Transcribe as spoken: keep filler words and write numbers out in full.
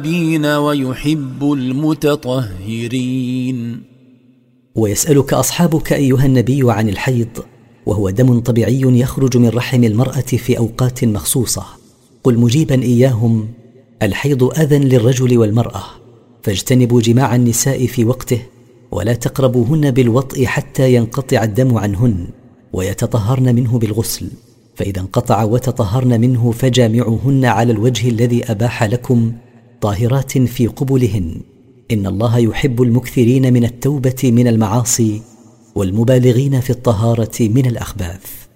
ويحب المتطهرين. ويسألك أصحابك أيها النبي عن الحيض، وهو دم طبيعي يخرج من رحم المرأة في أوقات مخصوصة. قل مجيبا إياهم: الحيض أذى للرجل والمرأة، فاجتنبوا جماع النساء في وقته، ولا تقربوهن بالوطء حتى ينقطع الدم عنهن ويتطهرن منه بالغسل، فإذا انقطع وتطهرن منه فجامعوهن على الوجه الذي أباح لكم طاهرات في قبلهن، إن الله يحب المكثرين من التوبة من المعاصي والمبالغين في الطهارة من الأخباث.